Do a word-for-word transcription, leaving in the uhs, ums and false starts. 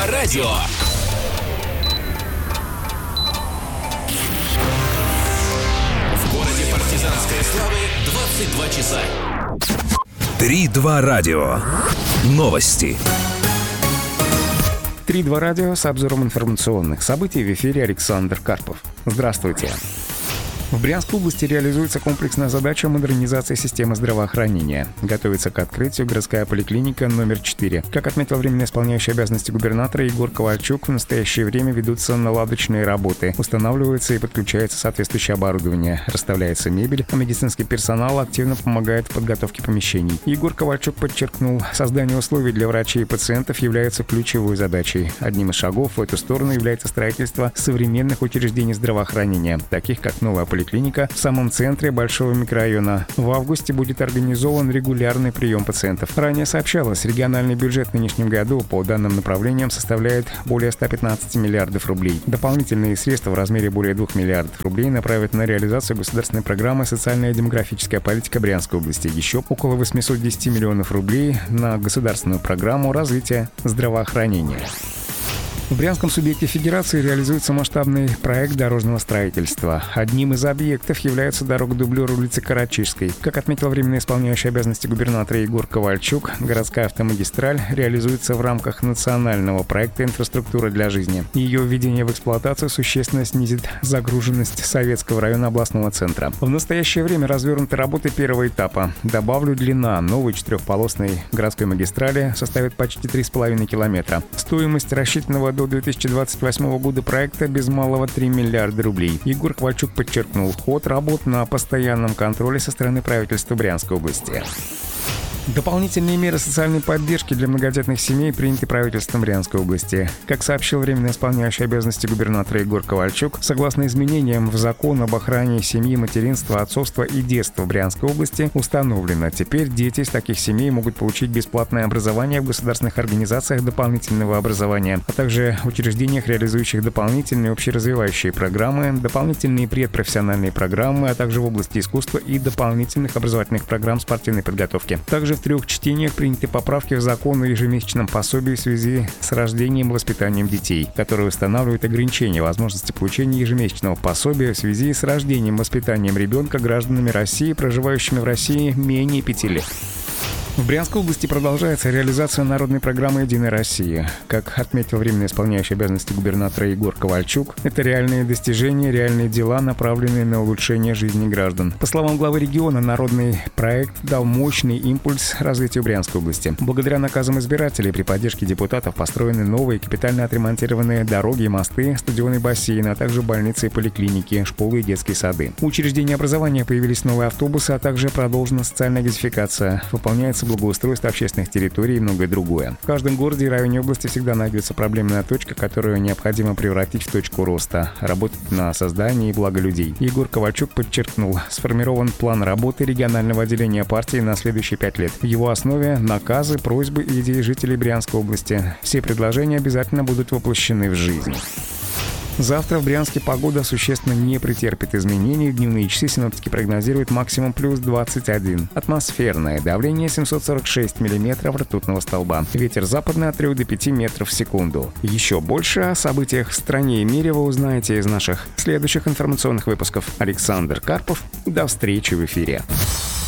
два радио. В городе партизанской славы двадцать два часа. три два радио. Новости. три два радио с обзором информационных событий, в эфире Александр Карпов. Здравствуйте. В Брянской области реализуется комплексная задача модернизации системы здравоохранения. Готовится к открытию городская поликлиника номер четыре. Как отметил временно исполняющий обязанности губернатора Егор Ковальчук, в настоящее время ведутся наладочные работы. Устанавливается и подключается соответствующее оборудование. Расставляется мебель, а медицинский персонал активно помогает в подготовке помещений. Егор Ковальчук подчеркнул, создание условий для врачей и пациентов является ключевой задачей. Одним из шагов в эту сторону является строительство современных учреждений здравоохранения, таких как новая поликлиника Клиника в самом центре большого микрорайона. В августе будет организован регулярный прием пациентов. Ранее сообщалось, региональный бюджет в нынешнем году по данным направлениям составляет более ста пятнадцати миллиардов рублей. Дополнительные средства в размере более двух миллиардов рублей направят на реализацию государственной программы «Социальная и демографическая политика Брянской области». Еще около восьмисот десяти миллионов рублей на государственную программу развития здравоохранения. В Брянском субъекте Федерации реализуется масштабный проект дорожного строительства. Одним из объектов является дорога-дублер улицы Карачижской. Как отметил временно исполняющий обязанности губернатора Егор Ковальчук, городская автомагистраль реализуется в рамках национального проекта «Инфраструктура для жизни». Ее введение в эксплуатацию существенно снизит загруженность Советского района областного центра. В настоящее время развернуты работы первого этапа. Добавлю, длина новой четырехполосной городской магистрали составит почти три с половиной километра. Стоимость рассчитанного до две тысячи двадцать восьмого года проекта без малого три миллиарда рублей. Егор Ковальчук подчеркнул, ход работ на постоянном контроле со стороны правительства Брянской области. Дополнительные меры социальной поддержки для многодетных семей приняты правительством Брянской области. Как сообщил временно исполняющий обязанности губернатора Егор Ковальчук, согласно изменениям в закон об охране семьи, материнства, отцовства и детства в Брянской области установлено, теперь дети из таких семей могут получить бесплатное образование в государственных организациях дополнительного образования, а также учреждениях, реализующих дополнительные общеразвивающие программы, дополнительные предпрофессиональные программы, а также в области искусства и дополнительных образовательных программ спортивной подготовки. Также в трех чтениях приняты поправки в закон о ежемесячном пособии в связи с рождением и воспитанием детей, которые устанавливают ограничения возможности получения ежемесячного пособия в связи с рождением и воспитанием ребенка гражданами России, проживающими в России менее пяти лет. В Брянской области продолжается реализация народной программы «Единая Россия». Как отметил временно исполняющий обязанности губернатора Егор Ковальчук, это реальные достижения, реальные дела, направленные на улучшение жизни граждан. По словам главы региона, народный проект дал мощный импульс развитию Брянской области. Благодаря наказам избирателей при поддержке депутатов построены новые капитально отремонтированные дороги и мосты, стадионы и бассейны, а также больницы и поликлиники, школы и детские сады. У учреждений образования появились новые автобусы, а также продолжена социальная газификация. Выполняется благоустройство общественных территорий и многое другое. В каждом городе и районе области всегда найдется проблемная точка, которую необходимо превратить в точку роста, работать на создание и благо людей. Егор Ковальчук подчеркнул, сформирован план работы регионального отделения партии на следующие пять лет. В его основе наказы, просьбы и идеи жителей Брянской области. Все предложения обязательно будут воплощены в жизнь. Завтра в Брянске погода существенно не претерпит изменений. В дневные часы синоптики прогнозируют максимум плюс двадцать один. Атмосферное давление семьсот сорок шесть миллиметров ртутного столба. Ветер западный от трёх до пяти метров в секунду. Еще больше о событиях в стране и мире вы узнаете из наших следующих информационных выпусков. Александр Карпов. До встречи в эфире.